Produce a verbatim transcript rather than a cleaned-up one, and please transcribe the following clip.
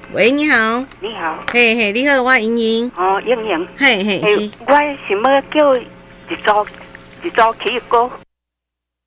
喂，你好。 你好。 嘿嘿，你好，我莹莹。 哦，莹莹。 嘿嘿。 嘿，我想要叫一组一组起歌。